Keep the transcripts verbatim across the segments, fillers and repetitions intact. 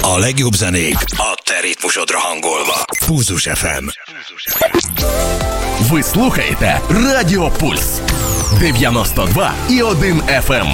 A legjobb zenék a te ritmusodra hangolva. Pulzus ef em. Ви слухаєте Радіо Пульс дев'яносто два і один еф ем.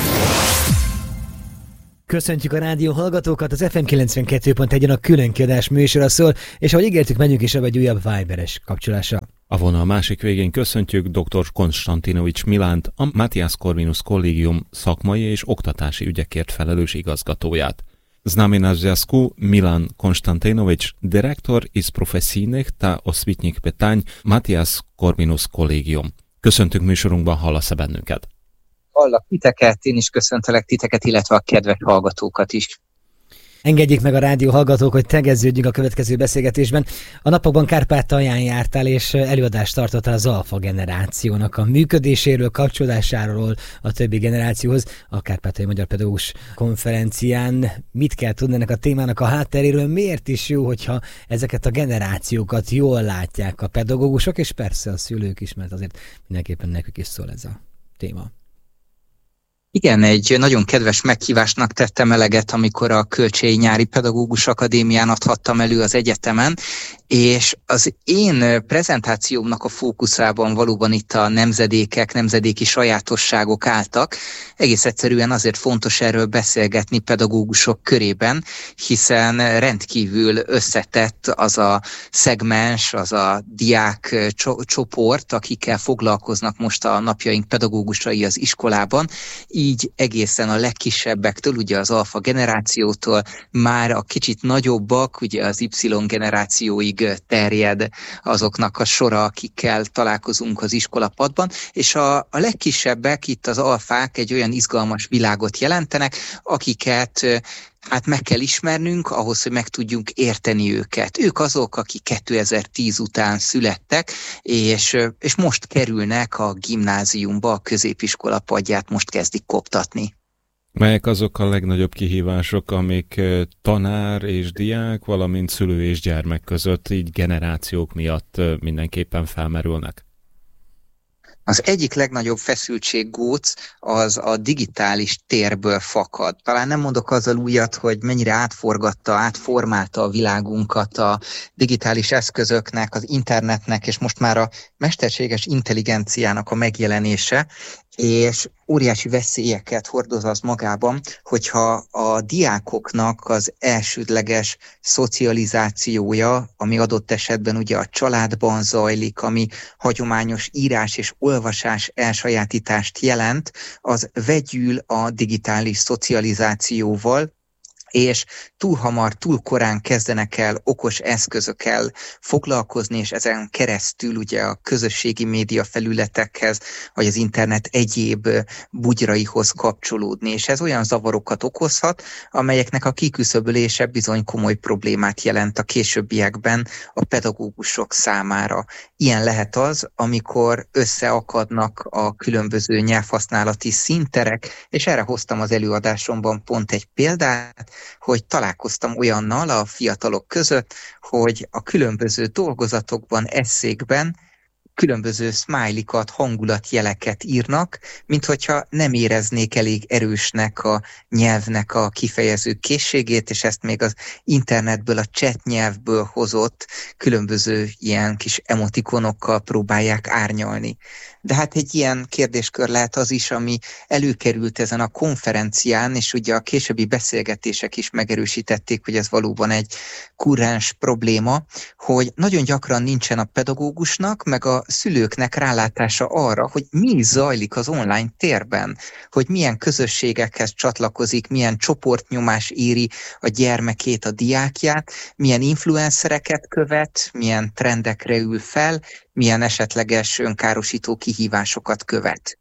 Köszöntjük a rádió hallgatókat, az ef em kilencvenkettő pont egyen a külön kiadás műsora szól, és ahogy ígértük, menjünk is egy újabb Viberes kapcsolásra. A vonal másik végén köszöntjük dr. Konstantinovics Milánt, a Matthias Corvinus Kollégium szakmai és oktatási ügyekért felelős igazgatóját. Z nami na związku Milan Konstantinovics, dyrektor із profesійних та освітніх питань Matthias Corvinus Kollégium. Köszöntünk műsorunkban, hallasz-e bennünket? Hallak titeket, én is köszöntelek titeket, illetve a kedves hallgatókat is. Engedjék meg a rádió hallgatók, hogy tegeződjünk a következő beszélgetésben. A napokban Kárpátalján jártál, és előadást tartottál az alfa generációnak a működéséről, kapcsolódásáról a többi generációhoz. A Kárpátaljai Magyar Pedagógus Konferencián mit kell tudni ennek a témának a hátteréről? Miért is jó, hogyha ezeket a generációkat jól látják a pedagógusok, és persze a szülők is, mert azért mindenképpen nekük is szól ez a téma. Igen, egy nagyon kedves meghívásnak tettem eleget, amikor a Kölcsei Nyári Pedagógus Akadémián adhattam elő az egyetemen, és az én prezentációmnak a fókuszában valóban itt a nemzedékek, nemzedéki sajátosságok álltak. Egész egyszerűen azért fontos erről beszélgetni pedagógusok körében, hiszen rendkívül összetett az a szegmens, az a diák csoport, akikkel foglalkoznak most a napjaink pedagógusai az iskolában. Így egészen a legkisebbektől, ugye az alfa generációtól, már a kicsit nagyobbak, ugye az Y generációig terjed azoknak a sora, akikkel találkozunk az iskolapadban, és a, a legkisebbek, itt az alfák egy olyan izgalmas világot jelentenek, akiket hát meg kell ismernünk ahhoz, hogy meg tudjunk érteni őket. Ők azok, akik kétezer-tíz után születtek, és, és most kerülnek a gimnáziumba, a középiskola padját most kezdik koptatni. Melyek azok a legnagyobb kihívások, amik tanár és diák, valamint szülő és gyermek között így generációk miatt mindenképpen felmerülnek? Az egyik legnagyobb feszültséggóc az a digitális térből fakad. Talán nem mondok azzal újat, hogy mennyire átforgatta, átformálta a világunkat a digitális eszközöknek, az internetnek, és most már a mesterséges intelligenciának a megjelenése, és óriási veszélyeket hordoz az magában, hogyha a diákoknak az elsődleges szocializációja, ami adott esetben ugye a családban zajlik, ami hagyományos írás és olvasás elsajátítást jelent, az vegyül a digitális szocializációval, és túl hamar, túl korán kezdenek el okos eszközökkel foglalkozni, és ezen keresztül ugye a közösségi média felületekhez, vagy az internet egyéb bugyraihoz kapcsolódni, és ez olyan zavarokat okozhat, amelyeknek a kiküszöbölése bizony komoly problémát jelent a későbbiekben a pedagógusok számára. Ilyen lehet az, amikor összeakadnak a különböző nyelvhasználati színterek, és erre hoztam az előadásomban pont egy példát, hogy találkoztam olyannal a fiatalok között, hogy a különböző dolgozatokban, esszékben különböző smiley-kat, hangulatjeleket írnak, mint hogyha nem éreznék elég erősnek a nyelvnek a kifejező készségét, és ezt még az internetből, a chat nyelvből hozott különböző ilyen kis emotikonokkal próbálják árnyalni. De hát egy ilyen kérdéskör lehet az is, ami előkerült ezen a konferencián, és ugye a későbbi beszélgetések is megerősítették, hogy ez valóban egy kurrens probléma, hogy nagyon gyakran nincsen a pedagógusnak, meg a szülőknek rálátása arra, hogy mi is zajlik az online térben, hogy milyen közösségekhez csatlakozik, milyen csoportnyomás éri a gyermekét, a diákját, milyen influencereket követ, milyen trendekre ül fel, milyen esetleges önkárosító kihívásokat követ.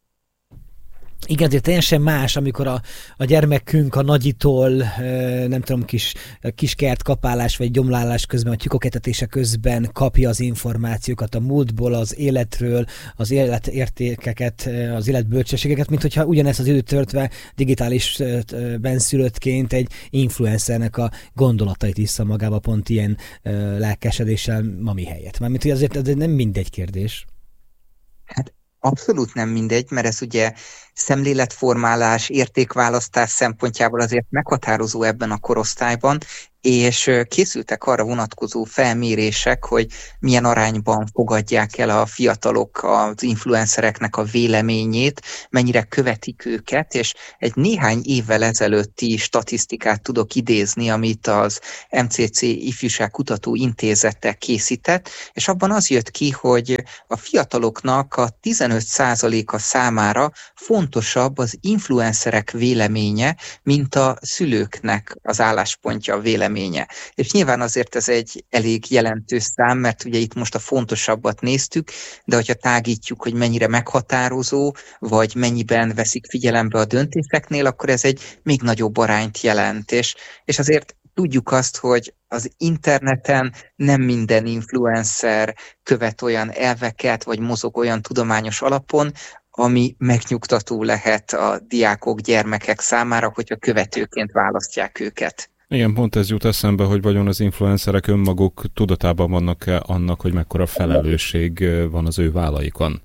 Igen, azért teljesen más, amikor a, a gyermekünk a nagyitól, nem tudom, kis, kis kertkapálás vagy gyomlálás közben, vagy tyúkoketetése közben kapja az információkat a múltból, az életről, az életértékeket, az életbölcsességeket, mint hogyha ugyanezt az időt töltve digitális benszülöttként egy influencernek a gondolatait vissza magába pont ilyen lelkesedéssel mami helyett. Mármint, hogy azért ez nem mindegy kérdés. Hát Abszolút nem mindegy, mert ez ugye szemléletformálás, értékválasztás szempontjából azért meghatározó ebben a korosztályban, és készültek arra vonatkozó felmérések, hogy milyen arányban fogadják el a fiatalok az influencereknek a véleményét, mennyire követik őket, és egy néhány évvel ezelőtti statisztikát tudok idézni, amit az em cé cé Ifjúságkutató Intézete készített, és abban az jött ki, hogy a fiataloknak a tizenöt százaléka számára fontosabb az influencerek véleménye, mint a szülőknek az álláspontja, a véleménye. És nyilván azért ez egy elég jelentős szám, mert ugye itt most a fontosabbat néztük, de hogyha tágítjuk, hogy mennyire meghatározó, vagy mennyiben veszik figyelembe a döntéseknél, akkor ez egy még nagyobb arányt jelent. És, és azért tudjuk azt, hogy az interneten nem minden influencer követ olyan elveket, vagy mozog olyan tudományos alapon, ami megnyugtató lehet a diákok, gyermekek számára, hogyha követőként választják őket. Igen, pont ez jut eszembe, hogy vajon az influencerek önmaguk tudatában vannak-e annak, hogy mekkora felelősség van az ő vállaikon?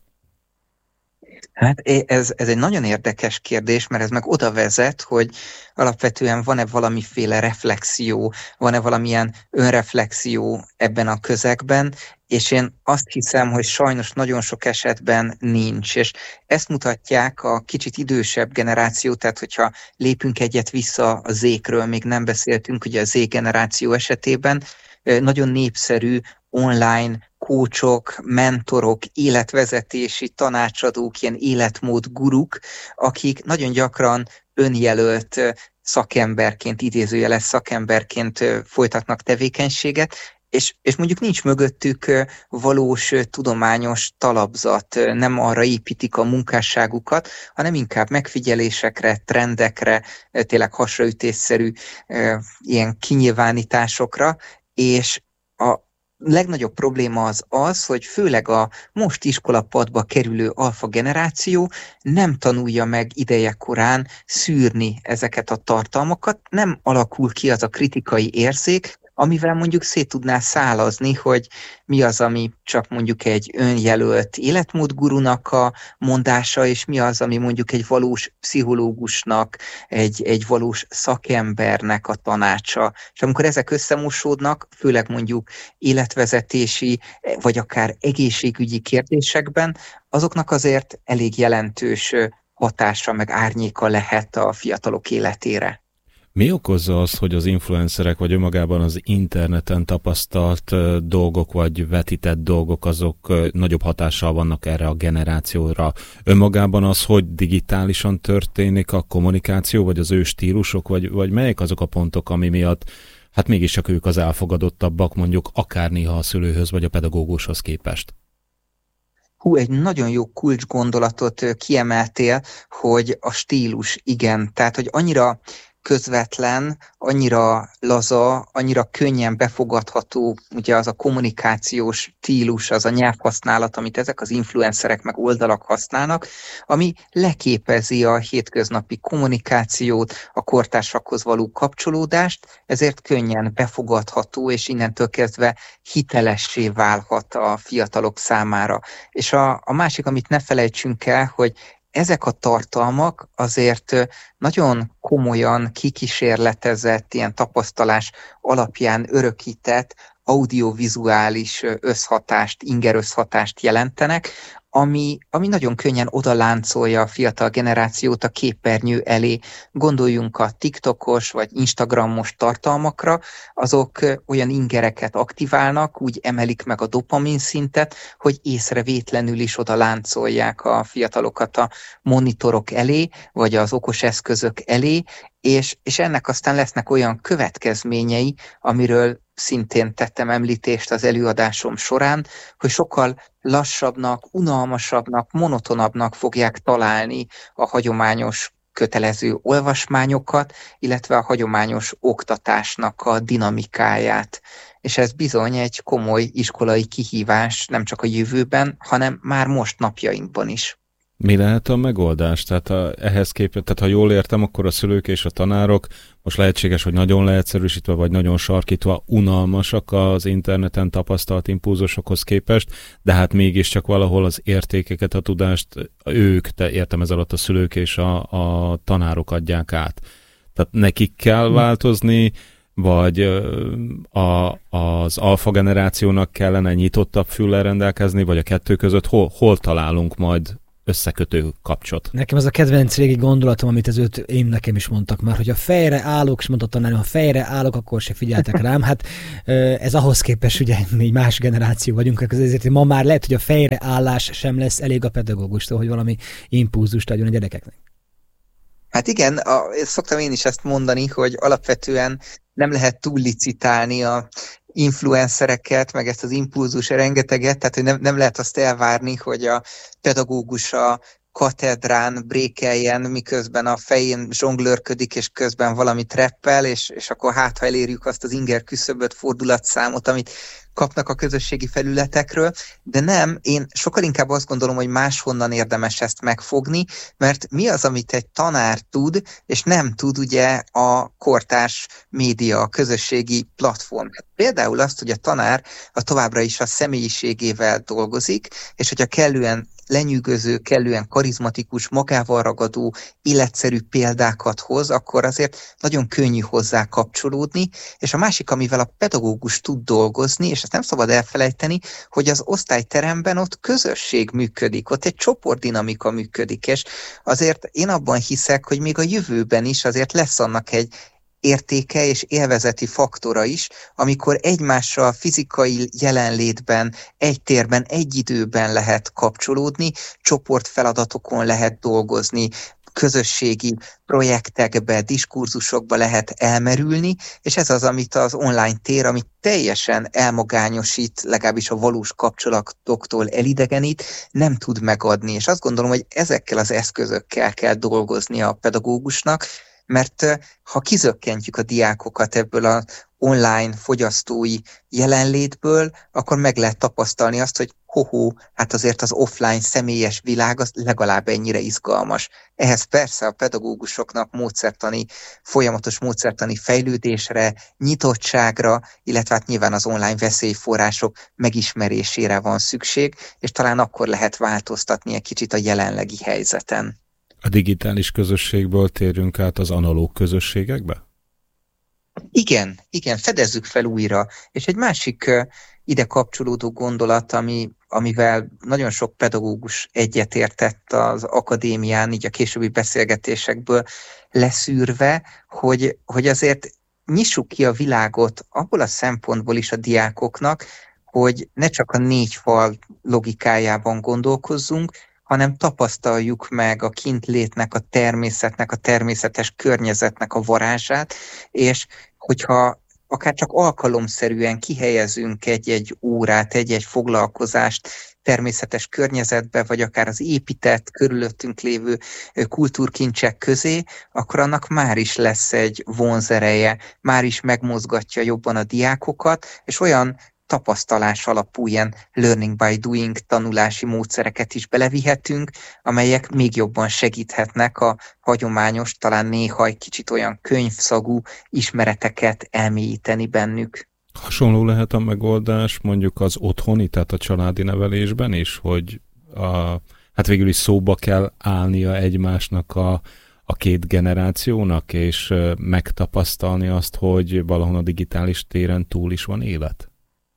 Hát ez, ez egy nagyon érdekes kérdés, mert ez meg oda vezet, hogy alapvetően van-e valamiféle reflexió, van-e valamilyen önreflexió ebben a közegben, és én azt hiszem, hogy sajnos nagyon sok esetben nincs, és ezt mutatják a kicsit idősebb generáció, tehát hogyha lépünk egyet vissza a Z-kről, még nem beszéltünk, ugye a Z generáció esetében, nagyon népszerű online kócsok, mentorok, életvezetési tanácsadók, ilyen életmód guruk, akik nagyon gyakran önjelölt szakemberként, idézőjeles szakemberként folytatnak tevékenységet, és, és mondjuk nincs mögöttük valós tudományos talapzat, nem arra építik a munkásságukat, hanem inkább megfigyelésekre, trendekre, tényleg hasraütésszerű ilyen kinyilvánításokra, és a legnagyobb probléma az az, hogy főleg a most iskolapadba kerülő alfa generáció nem tanulja meg ideje korán szűrni ezeket a tartalmakat, nem alakul ki az a kritikai érzék, amivel mondjuk szét tudná szálazni, hogy mi az, ami csak mondjuk egy önjelölt életmódgurunak a mondása, és mi az, ami mondjuk egy valós pszichológusnak, egy, egy valós szakembernek a tanácsa. És amikor ezek összemosódnak, főleg mondjuk életvezetési, vagy akár egészségügyi kérdésekben, azoknak azért elég jelentős hatása, meg árnyéka lehet a fiatalok életére. Mi okozza azt, hogy az influencerek vagy önmagában az interneten tapasztalt dolgok vagy vetített dolgok azok nagyobb hatással vannak erre a generációra? Önmagában az, hogy digitálisan történik a kommunikáció, vagy az ő stílusok, vagy, vagy melyek azok a pontok, ami miatt hát mégiscsak ők az elfogadottabbak, mondjuk akár néha a szülőhöz vagy a pedagógushoz képest? Hú, egy nagyon jó kulcsgondolatot kiemeltél, hogy a stílus, igen, tehát hogy annyira közvetlen, annyira laza, annyira könnyen befogadható, ugye az a kommunikációs stílus, az a nyelvhasználat, amit ezek az influencerek meg oldalak használnak, ami leképezi a hétköznapi kommunikációt, a kortársakhoz való kapcsolódást, ezért könnyen befogadható, és innentől kezdve hitelessé válhat a fiatalok számára. És a, a másik, amit ne felejtsünk el, hogy ezek a tartalmak azért nagyon komolyan kikísérletezett, ilyen tapasztalás alapján örökített audiovizuális összhatást, inger összhatást jelentenek, ami, ami nagyon könnyen odaláncolja a fiatal generációt a képernyő elé. Gondoljunk a TikTokos vagy Instagramos tartalmakra, azok olyan ingereket aktiválnak, úgy emelik meg a dopamin szintet, hogy észrevétlenül is odaláncolják a fiatalokat a monitorok elé, vagy az okos eszközök elé, és, és ennek aztán lesznek olyan következményei, amiről szintén tettem említést az előadásom során, hogy sokkal lassabbnak, unalmasabbnak, monotonabbnak fogják találni a hagyományos kötelező olvasmányokat, illetve a hagyományos oktatásnak a dinamikáját. És ez bizony egy komoly iskolai kihívás nem csak a jövőben, hanem már most napjainkban is. Mi lehet a megoldás? Tehát a, ehhez képest, tehát ha jól értem, akkor a szülők és a tanárok most lehetséges, hogy nagyon leegyszerűsítve, vagy nagyon sarkítva unalmasak az interneten tapasztalt impulzusokhoz képest, de hát mégiscsak valahol az értékeket, a tudást ők, de értem ez alatt a szülők és a, a tanárok adják át. Tehát nekik kell változni, vagy a, az alfa generációnak kellene nyitottabb füllel rendelkezni, vagy a kettő között hol, hol találunk majd összekötő kapcsot? Nekem az a kedvenc régi gondolatom, amit az öt én nekem is mondtak már, hogy a fejre állok, és mondta tanárom, ha fejre állok, akkor se figyeltek rám. Hát ez ahhoz képest, ugye mi más generáció vagyunk, ezért ma már lehet, hogy a fejre állás sem lesz elég a pedagógustól, hogy valami impulzust adjon a gyerekeknek. Hát igen, a, szoktam én is ezt mondani, hogy alapvetően nem lehet túllicitálni a influencereket, meg ezt az impulzus rengeteget, tehát hogy nem, nem lehet azt elvárni, hogy a pedagógus a katedrán brékeljen, miközben a fején zsonglőrködik, és közben valamit reppel, és, és akkor hát, ha elérjük azt az inger küszöböt, fordulatszámot, amit kapnak a közösségi felületekről, de nem, én sokkal inkább azt gondolom, hogy máshonnan érdemes ezt megfogni, mert mi az, amit egy tanár tud, és nem tud ugye a kortárs média, a közösségi platform. Például azt, hogy a tanár a továbbra is a személyiségével dolgozik, és hogyha kellően lenyűgöző, kellően karizmatikus, magával ragadó, életszerű példákat hoz, akkor azért nagyon könnyű hozzá kapcsolódni, és a másik, amivel a pedagógus tud dolgozni, és ezt nem szabad elfelejteni, hogy az osztályteremben ott közösség működik, ott egy csoportdinamika működik, és azért én abban hiszek, hogy még a jövőben is azért lesz annak egy értéke és élvezeti faktora is, amikor egymással fizikai jelenlétben, egy térben, egy időben lehet kapcsolódni, csoportfeladatokon lehet dolgozni, közösségi projektekbe, diskurzusokba lehet elmerülni, és ez az, amit az online tér, amit teljesen elmagányosít, legalábbis a valós kapcsolatoktól elidegenít, nem tud megadni. És azt gondolom, hogy ezekkel az eszközökkel kell dolgozni a pedagógusnak, mert ha kizökkentjük a diákokat ebből az online fogyasztói jelenlétből, akkor meg lehet tapasztalni azt, hogy hoho, hát azért az offline személyes világ az legalább ennyire izgalmas. Ehhez persze a pedagógusoknak módszertani, folyamatos módszertani fejlődésre, nyitottságra, illetve hát nyilván az online veszélyforrások megismerésére van szükség, és talán akkor lehet változtatni egy kicsit a jelenlegi helyzeten. A digitális közösségből térjünk át az analóg közösségekbe? Igen, igen, fedezzük fel újra. És egy másik uh, ide kapcsolódó gondolat, ami, amivel nagyon sok pedagógus egyetértett az akadémián, így a későbbi beszélgetésekből leszűrve, hogy, hogy azért nyissuk ki a világot abból a szempontból is a diákoknak, hogy ne csak a négy fal logikájában gondolkozzunk, hanem tapasztaljuk meg a kintlétnek, a természetnek, a természetes környezetnek a varázsát, és hogyha akár csak alkalomszerűen kihelyezünk egy-egy órát, egy-egy foglalkozást természetes környezetbe, vagy akár az épített, körülöttünk lévő kultúrkincsek közé, akkor annak már is lesz egy vonzereje, már is megmozgatja jobban a diákokat, és olyan tapasztalás alapú ilyen learning by doing tanulási módszereket is belevihetünk, amelyek még jobban segíthetnek a hagyományos, talán néha egy kicsit olyan könyvszagú ismereteket elmélyíteni bennük. Hasonló lehet a megoldás mondjuk az otthoni, tehát a családi nevelésben is, hogy a, hát végül is szóba kell állnia egymásnak a, a két generációnak, és megtapasztalni azt, hogy valahol a digitális téren túl is van élet?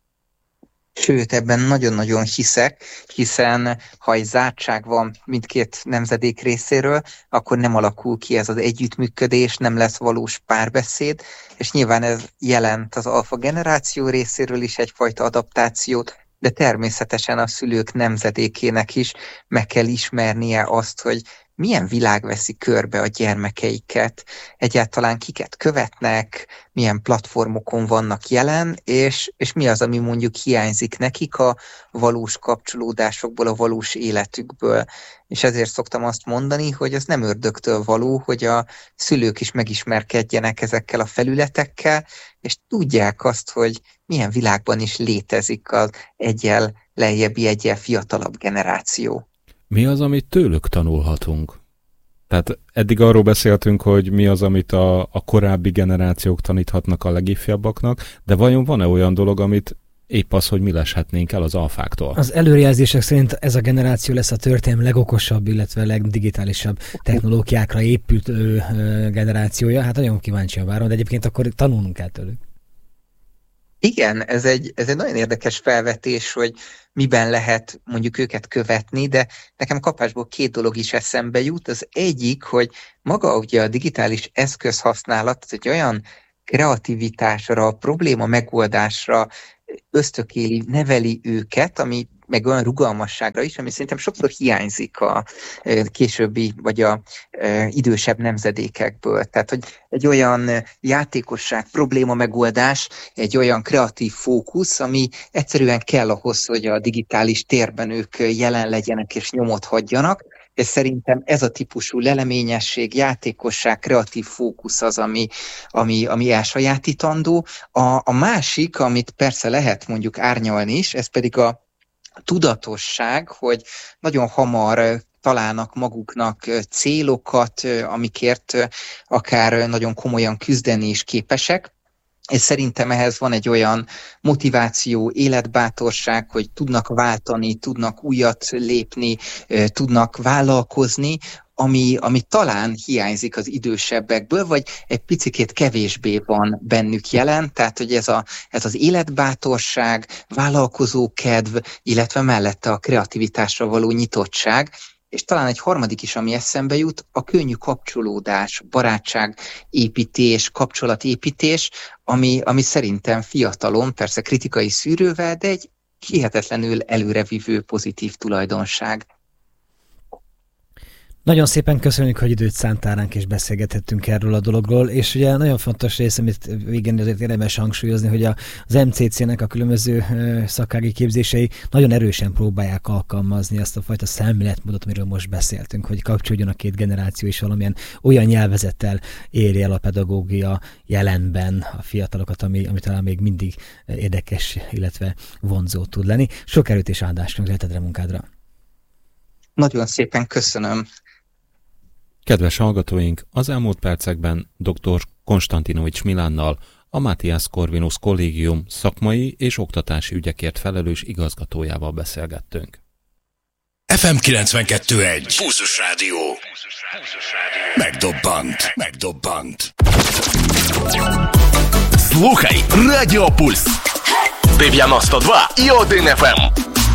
Sőt, ebben nagyon-nagyon hiszek, hiszen ha egy zártság van mindkét nemzedék részéről, akkor nem alakul ki ez az együttműködés, nem lesz valós párbeszéd, és nyilván ez jelent az alfa generáció részéről is egyfajta adaptációt, de természetesen a szülők nemzedékének is meg kell ismernie azt, hogy milyen világ veszi körbe a gyermekeiket, egyáltalán kiket követnek, milyen platformokon vannak jelen, és, és mi az, ami mondjuk hiányzik nekik a valós kapcsolódásokból, a valós életükből. És ezért szoktam azt mondani, hogy az nem ördögtől való, hogy a szülők is megismerkedjenek ezekkel a felületekkel, és tudják azt, hogy milyen világban is létezik az egyel lejjebbi, egyel fiatalabb generáció. Mi az, amit tőlük tanulhatunk? Tehát eddig arról beszéltünk, hogy mi az, amit a, a korábbi generációk taníthatnak a legifjabbaknak, de vajon van-e olyan dolog, amit épp az, hogy mi leshetnénk el az alfáktól? Az előrejelzések szerint ez a generáció lesz a történelem legokosabb, illetve legdigitálisabb technológiákra épült ö, ö, generációja. Hát nagyon kíváncsian várom, de egyébként akkor tanulnunk kell tőlük. Igen, ez egy, ez egy nagyon érdekes felvetés, hogy miben lehet mondjuk őket követni, de nekem kapásból két dolog is eszembe jut. Az egyik, hogy maga ugye a digitális eszközhasználat az egy olyan kreativitásra, probléma megoldásra ösztökéli, neveli őket, ami meg olyan rugalmasságra is, ami szerintem sokszor hiányzik a későbbi, vagy a idősebb nemzedékekből. Tehát, hogy egy olyan játékosság, probléma megoldás, egy olyan kreatív fókusz, ami egyszerűen kell ahhoz, hogy a digitális térben ők jelen legyenek és nyomot hagyjanak, és szerintem ez a típusú leleményesség, játékosság, kreatív fókusz az, ami, ami, ami elsajátítandó. A, a másik, amit persze lehet mondjuk árnyalni is, ez pedig a tudatosság, hogy nagyon hamar találnak maguknak célokat, amikért akár nagyon komolyan küzdeni is képesek. És szerintem ehhez van egy olyan motiváció, életbátorság, hogy tudnak váltani, tudnak újat lépni, tudnak vállalkozni, ami, ami talán hiányzik az idősebbekből, vagy egy picikét kevésbé van bennük jelen, tehát hogy ez, a, ez az életbátorság, vállalkozókedv, illetve mellette a kreativitásra való nyitottság, és talán egy harmadik is, ami eszembe jut, a könnyű kapcsolódás, barátságépítés, kapcsolatépítés, ami, ami szerintem fiatalon, persze kritikai szűrővel, de egy hihetetlenül előrevívő pozitív tulajdonság. Nagyon szépen köszönjük, hogy időt szántál ránk és beszélgethettünk erről a dologról, és ugye nagyon fontos rész, amit végén azért érdemes hangsúlyozni, hogy az em cé cé-nek a különböző szakági képzései nagyon erősen próbálják alkalmazni azt a fajta szemléletmódot, amiről most beszéltünk, hogy kapcsolódjon a két generáció is valamilyen olyan nyelvezettel érje el a pedagógia jelenben a fiatalokat, ami, ami talán még mindig érdekes, illetve vonzó tud lenni. Sok erőt és áldást lehetedre munkádra. Nagyon szépen köszönöm. Kedves hallgatóink, az elmúlt percekben dr. Konstantinovics Milánnal, a Matthias Corvinus Kollégium szakmai és oktatási ügyekért felelős igazgatójával beszélgettünk. ef em kilencvenkettő egy Pulzus Rádió. Megdobbant, megdobbant. Слухай Радіо Пульс. дев'яносто два і один еф ем.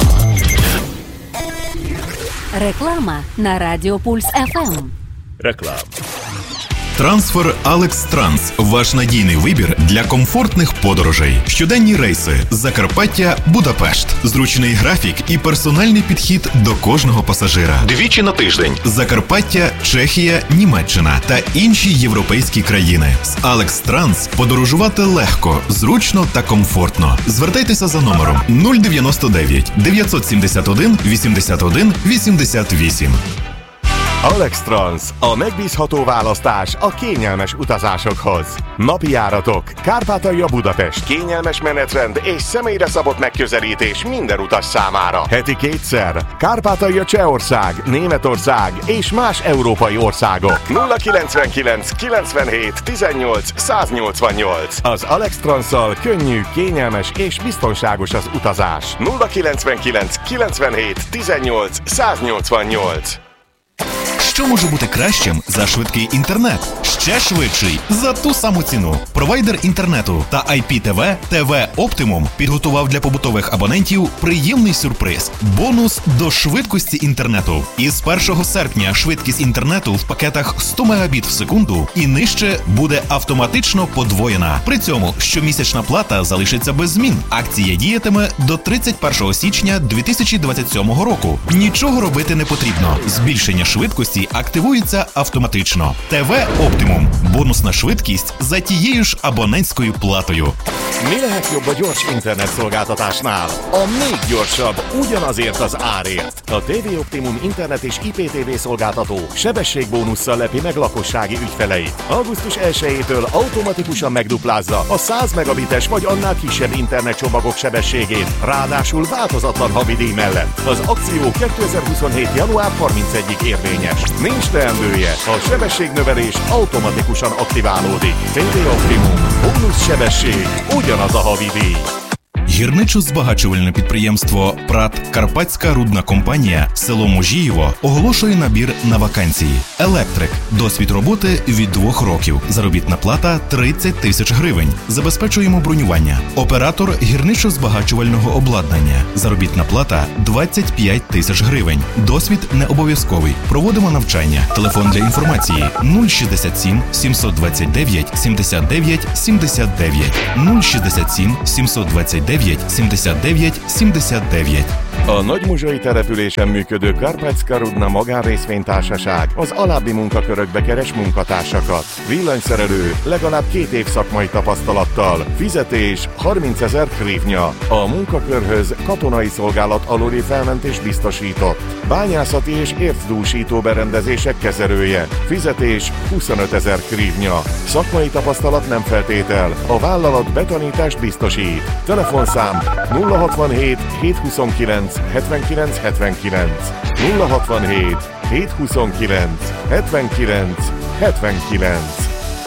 Реклама на Радіо Пульс еф ем. Реклама. Трансфер Алекс Транс – ваш надійний вибір для комфортних подорожей. Щоденні рейси Закарпаття – Будапешт. Зручний графік і персональний підхід до кожного пасажира. Двічі на тиждень. Закарпаття, Чехія, Німеччина та інші європейські країни. З Алекс Транс подорожувати легко, зручно та комфортно. Звертайтеся за номером нуль дев'яносто дев'ять дев'ятсот сімдесят один вісімдесят один вісімдесят вісім. Alex Trans, a megbízható választás a kényelmes utazásokhoz. Napi járatok, Kárpátalja Budapest, kényelmes menetrend és személyre szabott megközelítés minden utas számára. Heti kétszer, Kárpátalja Csehország, Németország és más európai országok. nulla kilencvenkilenc kilencvenhét tizennyolc száznyolcvannyolc. Az Alex Transszal könnyű, kényelmes és biztonságos az utazás. nulla kilencvenkilenc kilencvenhét tizennyolc száznyolcvannyolc. Що може бути кращим за швидкий інтернет? Ще швидший за ту саму ціну. Провайдер інтернету та ай пі ті ві ті ві Optimum підготував для побутових абонентів приємний сюрприз – бонус до швидкості інтернету. Із першого серпня швидкість інтернету в пакетах сто мегабіт в секунду і нижче буде автоматично подвоєна. При цьому щомісячна плата залишиться без змін. Акція діятиме до тридцять першого січня дві тисячі двадцять сьомого року. Нічого робити не потрібно. Збільшення швидкості станції активується автоматично. ТВ Оптимум. Бонусна швидкість за тією ж абонентською платою. Mi lehet jobb a gyors internetszolgáltatásnál? A még gyorsabb, ugyanazért az árért. A té vé Optimum internet és i pé té vé szolgáltató sebességbónusszal lepi meg lakossági ügyfeleit. augusztus elsejétől automatikusan megduplázza a száz megabites vagy annál kisebb internetcsomagok sebességét, ráadásul változatlan havidíj mellett. Az akció kétezer-huszonhét. január harmincegyedikéig érvényes. Nincs teendője, a sebességnövelés automatikusan aktiválódik. té vé Optimum. Bónusz sebesség, ugyanaz a havidíj. Гірничо-збагачувальне підприємство «ПРАТ Карпатська рудна компанія» село Можіїво оголошує набір на вакансії. Електрик. Досвід роботи від двох років. Заробітна плата тридцять тисяч гривень. Забезпечуємо бронювання. Оператор гірничо-збагачувального обладнання. Заробітна плата двадцять п'ять тисяч гривень. Досвід не обов'язковий. Проводимо навчання. Телефон для інформації нуль шістдесят сім сімсот двадцять дев'ять сімдесят дев'ять сімдесят дев'ять нуль шістдесят сім сімсот двадцять дев'ять százszázhetvenkilenc százszázhetvenkilenc százszázhetvenkilenc. A Nagymuzsai településen működő Karpatska Rudna magánrészvénytársaság az alábbi munkakörökbe keres munkatársakat. Villanyszerelő, legalább két év szakmai tapasztalattal, fizetés harmincezer hrivnya. A munkakörhöz katonai szolgálat aluli felmentés biztosított. Bányászati és ércdúsító berendezések kezelője, fizetés huszonötezer hrivnya. Szakmai tapasztalat nem feltétel, a vállalat betanítást biztosít. Telefonszám nulla hatvanhét hétszázhuszonkilenc hetvenkilenc hetvenkilenc nulla hatvanhét hétszázhuszonkilenc hetvenkilenc hetvenkilenc.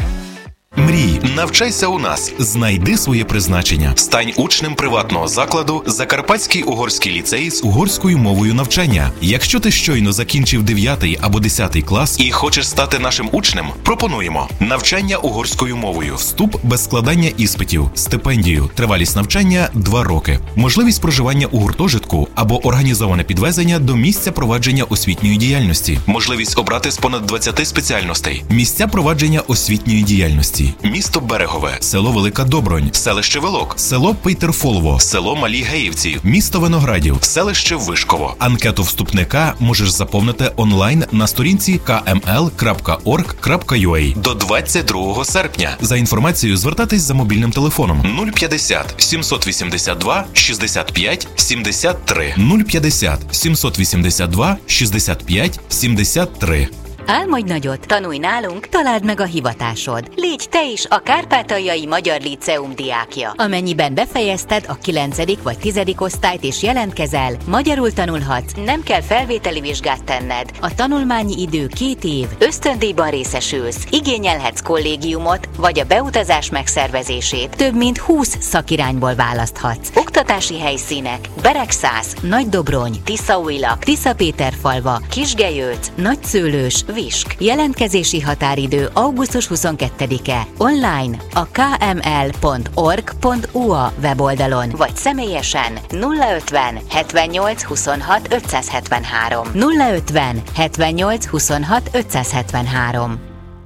Мрій, навчайся у нас, знайди своє призначення. Стань учнем приватного закладу Закарпатський угорський ліцей з угорською мовою навчання. Якщо ти щойно закінчив дев'ятий або десятий клас і хочеш стати нашим учнем, пропонуємо навчання угорською мовою, вступ без складання іспитів, стипендію, тривалість навчання – два роки, можливість проживання у гуртожитку або організоване підвезення до місця провадження освітньої діяльності, можливість обрати з понад двадцяти спеціальностей, місця провадження освітньої діяльності. Місто Берегове, село Велика Добронь, селище Велок, село Пейтерфолово, село Малі Геївці, місто Виноградів, селище Вишково. Анкету вступника можеш заповнити онлайн на сторінці ка ем ел крапка орг крапка ю а до двадцять другого серпня. За інформацією звертатись за мобільним телефоном нуль п'ятдесят сімсот вісімдесят два шістдесят п'ять сімдесят три нуль п'ятдесят сімсот вісімдесят два шістдесят п'ять сімдесят три. Álmodj nagyot, tanulj nálunk, találd meg a hivatásod. Légy te is a Kárpátaljai Magyar Líceum diákja. Amennyiben befejezted a kilencedik vagy tizedik osztályt és jelentkezel, magyarul tanulhatsz, nem kell felvételi vizsgát tenned. A tanulmányi idő két év, ösztöndíjban részesülsz, igényelhetsz kollégiumot vagy a beutazás megszervezését. Több mint húsz szakirányból választhatsz. Oktatási helyszínek: Beregszász, Nagydobrony, Tiszaújlak, Tiszapéterfalva, Kisgelyőc, Nagyszőlős, Visk. Jelentkezési határidő augusztus huszonkettedike. Online a ká em el pont org pont u á weboldalon, vagy személyesen nulla ötven hetvennyolc huszonhat ötszázhetvenhárom nulla ötven hetvennyolc huszonhat ötszázhetvenhárom.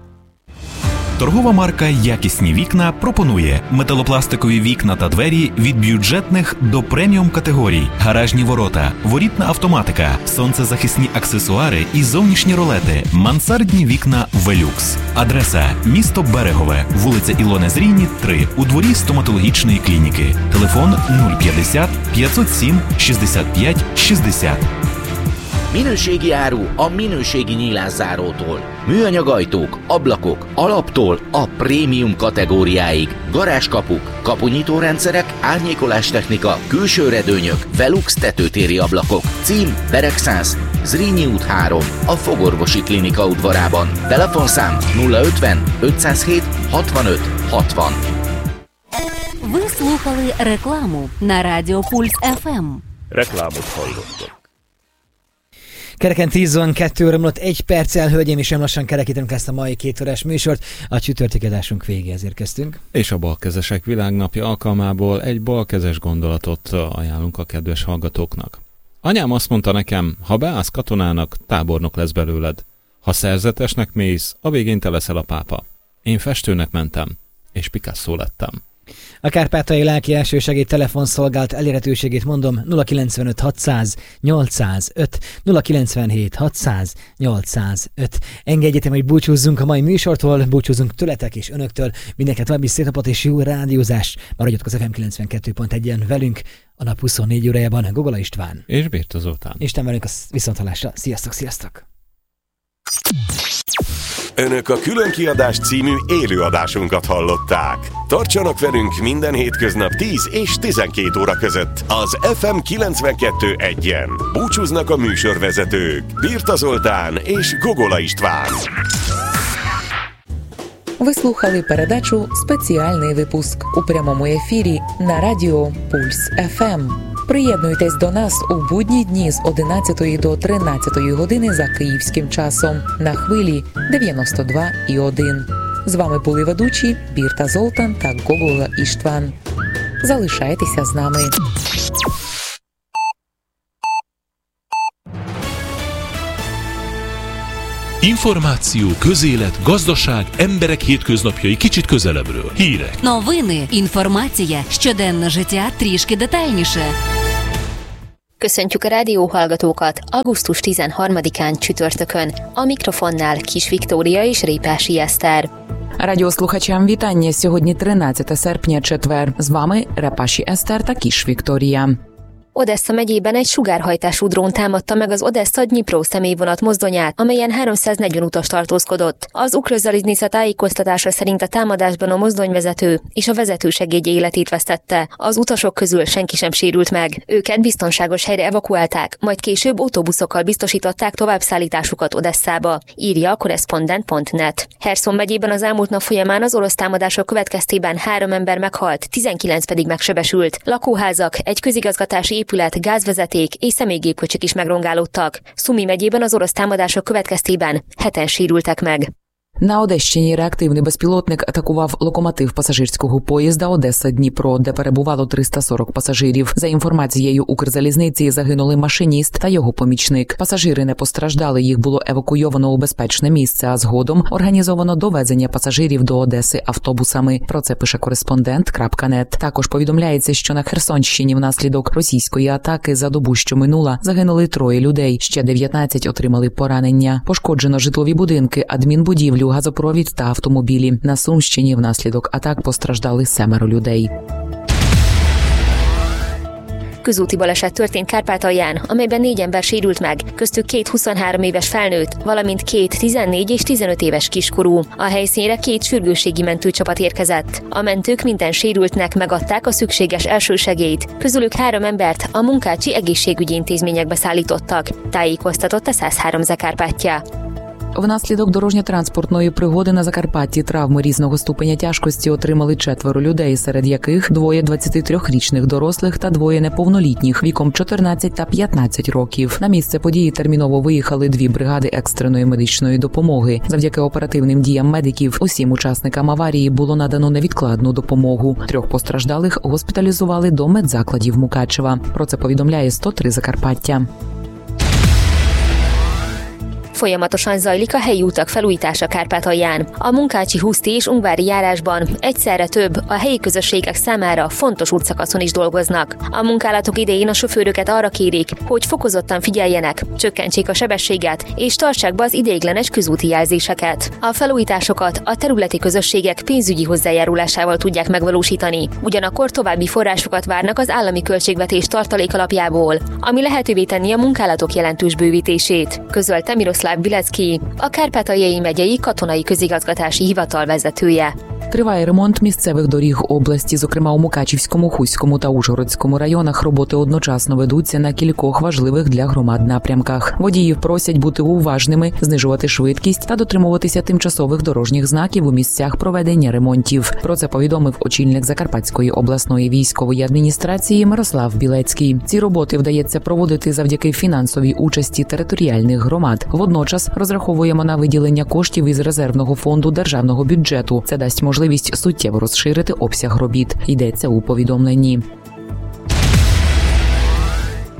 Торгова марка «Якісні вікна» пропонує металопластикові вікна та двері від бюджетних до преміум категорій, гаражні ворота, ворітна автоматика, сонцезахисні аксесуари і зовнішні ролети, мансардні вікна «Велюкс». Адреса – місто Берегове, вулиця Ілони Зрійні, три, у дворі стоматологічної клініки. Телефон нуль п'ятдесят п'ятсот сім шістдесят п'ять шістдесят. Minőségi áru a minőségi nyílászárótól. Műanyag ajtók, ablakok, alaptól a prémium kategóriáig. Garázskapuk, kapunyítórendszerek, árnyékolástechnika, külső redőnyök, Velux tetőtéri ablakok. Cím: Beregszász, Zrínyi út három, a Fogorvosi Klinika udvarában. Telefonszám nulla ötven ötszázhét hatvanöt hatvan. Ви слухали рекламу на Радіо Пульс еф ем. Reklámot hallottak. Kereken tizenkettő óra múlott egy perccel, hölgyeim és lassan kerekítünk ezt a mai két órás műsort. A csütörtöki adásunk végéhez érkeztünk. És a balkezesek világnapja alkalmából egy balkezes gondolatot ajánlunk a kedves hallgatóknak. Anyám azt mondta nekem, ha beállsz katonának, tábornok lesz belőled. Ha szerzetesnek mész, a végén te leszel a pápa. Én festőnek mentem, és Picasso lettem. A Kárpátaljai Lelki Elsősegély telefonszolgálat elérhetőségét mondom: nulla kilencvenöt hatszáz nyolcszázöt, nulla kilencvenhét hatszáz nyolcszázöt. Engedjétek, hogy búcsúzzunk a mai műsortól, búcsúzzunk tőletek és önöktől. Mindenkinek további szép napot és jó rádiózást. Maradjatok az ef em kilencvenkettő pont egyen velünk a nap huszonnégy órájában. Gogola István és Birta Zoltán. Isten velünk a viszonthallásra. Sziasztok, sziasztok! Önök a Különkiadás című élőadásunkat hallották. Tartsanak velünk minden hétköznap tíz és tizenkét óra között az ef em kilencvenkettő egyen. Búcsúznak a műsorvezetők Birta Zoltán és Gogola István. Ви слухали передачу «Спеціальний випуск» у прямому ефірі на радіо «Пульс еф ем». Приєднуйтесь до нас у будні дні з одинадцятої до тринадцятої години за київським часом на хвилі дев'яносто два і один. З вами були ведучі Бірта Золтан та Гогола Іштван. Залишайтеся з нами. Információ, közélet, gazdaság, emberek hétköznapjai kicsit közelebbről. Hírek. Новини, інформація, щоденне життя трішки детальніше. Köszöntjük a rádióhallgatókat augusztus tizenharmadikán csütörtökön. A mikrofonnál Kis Viktória és Répási Eszter. Радіослухачам вітання. Сьогодні тринадцяте серпня, четвер. З вами Репаші Eszter та Kis Viktória. Odessa megyében egy sugárhajtású drón támadta meg az Odessa-Dnyipro személyvonat mozdonyát, amelyen háromszáznegyven utas tartózkodott. Az Ukrzaliznica tájékoztatása szerint a támadásban a mozdonyvezető és a vezetősegédje életét vesztette. Az utasok közül senki sem sérült meg. Őket biztonságos helyre evakuálták, majd később autóbuszokkal biztosították továbbszállításukat Odesszába, írja a korrespondent pont net. Herszon megyében az elmúlt nap folyamán az orosz támadások következtében három ember meghalt, tizenkilenc pedig megsebesült. Lakóházak, egy közigazgatási épület, gázvezeték és személygépkocsik is megrongálódtak. Szumi megyében az orosz támadások következtében heten sérültek meg. На Одещині реактивний безпілотник атакував локомотив пасажирського поїзда Одеса-Дніпро, де перебувало триста сорок пасажирів. За інформацією Укрзалізниці, загинули машиніст та його помічник. Пасажири не постраждали, їх було евакуйовано у безпечне місце, а згодом організовано довезення пасажирів до Одеси автобусами. Про це пише кореспондент крапка нет. Також повідомляється, що на Херсонщині внаслідок російської атаки за добу, що минула, загинули троє людей, ще дев'ятнадцять отримали поранення. Пошкоджено житлові будинки, адмінбудівлю, газопровід та автомобілі. На Сумщині внаслідок атак постраждали семеро людей. Közúti baleset történt Kárpátalján, amelyben négy ember sérült meg, köztük két huszonhárom éves felnőtt, valamint két tizennégy és tizenöt éves kiskorú. A helyszínre két sürgősségi mentőcsapat érkezett. A mentők minden sérültnek megadták a szükséges elsősegélyt, közülük három embert a munkácsi egészségügyi intézményekbe szállítottak, tájékoztatott a száz három Zakárpátja. Внаслідок дорожньо-транспортної пригоди на Закарпатті травми різного ступеня тяжкості отримали четверо людей, серед яких двоє двадцятитрирічних дорослих та двоє неповнолітніх віком чотирнадцять та п'ятнадцять років. На місце події терміново виїхали дві бригади екстреної медичної допомоги. Завдяки оперативним діям медиків усім учасникам аварії було надано невідкладну допомогу. Трьох постраждалих госпіталізували до медзакладів Мукачева. Про це повідомляє сто три Закарпаття. Folyamatosan zajlik a helyi utak felújítása Kárpátalján. A Munkácsi, Huszti és Ungvári járásban egyszerre több, a helyi közösségek számára fontos útszakaszon is dolgoznak. A munkálatok idején a sofőröket arra kérik, hogy fokozottan figyeljenek, csökkentsék a sebességet és tartsák be az ideiglenes közúti jelzéseket. A felújításokat a területi közösségek pénzügyi hozzájárulásával tudják megvalósítani. Ugyanakkor további forrásokat várnak az állami költségvetés tartalék alapjából, ami lehetővé tenni a munkálatok jelentős bővítését, közölte Miroszláv Bilecki, a Kárpátaljai megyei katonai közigazgatási hivatal vezetője. Триває ремонт місцевих доріг області, зокрема у Мукачівському, Хуському та Ужгородському районах роботи одночасно ведуться на кількох важливих для громад напрямках. Водіїв просять бути уважними, знижувати швидкість та дотримуватися тимчасових дорожніх знаків у місцях проведення ремонтів. Про це повідомив очільник Закарпатської обласної військової адміністрації Мирослав Білецький. Ці роботи вдається проводити завдяки фінансовій участі територіальних громад. Водночас розраховуємо на виділення коштів із резервного фонду державного бюджету. Це дасть можливість можливість суттєво розширити обсяг робіт, йдеться у повідомленні.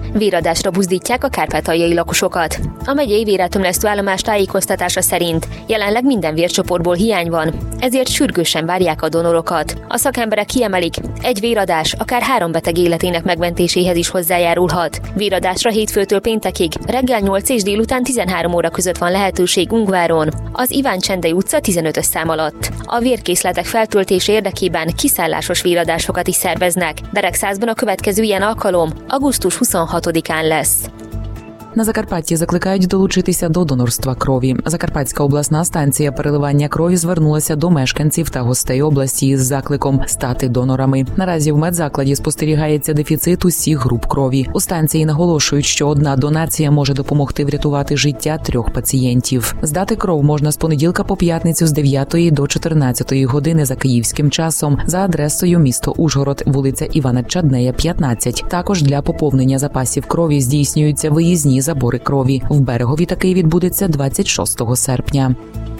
Véradásra buzdítják a kárpátaljai lakosokat. A megyei véreltömlesztő állomás tájékoztatása szerint jelenleg minden vércsoportból hiány van, ezért sürgősen várják a donorokat. A szakemberek kiemelik, egy véradás akár három beteg életének megmentéséhez is hozzájárulhat. Véradásra hétfőtől péntekig reggel nyolc és délután tizenhárom óra között van lehetőség Ungváron, az Iván Csendei utca tizenötös szám alatt. A vérkészletek feltöltése érdekében kiszállásos véradásokat is szerveznek. Beregszázban a következő ilyen alkalom augusztus huszonhatodikán lesz. На Закарпатті закликають долучитися до донорства крові. Закарпатська обласна станція переливання крові звернулася до мешканців та гостей області із закликом стати донорами. Наразі в медзакладі спостерігається дефіцит усіх груп крові. У станції наголошують, що одна донація може допомогти врятувати життя трьох пацієнтів. Здати кров можна з понеділка по п'ятницю з дев'ятої до чотирнадцятої години за київським часом за адресою місто Ужгород, вулиця Івана Чаднея, п'ятнадцять. Також для поповнення запасів крові здійснюються виїзні забори крові. В Берегові такий відбудеться двадцять шостого серпня.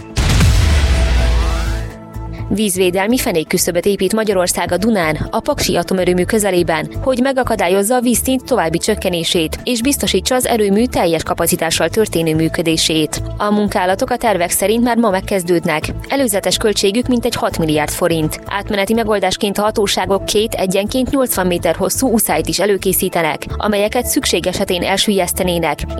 Vízvédelmi fenékküszöböt épít Magyarország a Dunán, a Paksi atomerőmű közelében, hogy megakadályozza a vízszint további csökkenését, és biztosítsa az erőmű teljes kapacitással történő működését. A munkálatok a tervek szerint már ma megkezdődnek. Előzetes költségük mintegy hat milliárd forint. Átmeneti megoldásként a hatóságok két egyenként nyolcvan méter hosszú uszályt is előkészítenek, amelyeket szükség esetén elsüllyesztenének,